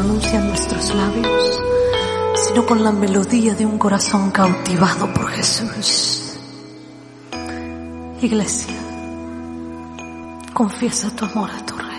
pronuncian nuestros labios, sino con la melodía de un corazón cautivado por Jesús. Iglesia, confiesa tu amor a tu Rey.